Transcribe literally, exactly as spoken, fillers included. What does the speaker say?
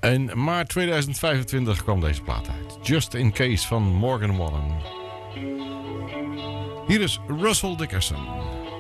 In maart tweeduizend vijfentwintig kwam deze plaat uit. Just in Case van Morgan Wallen. Hier is Russell Dickerson.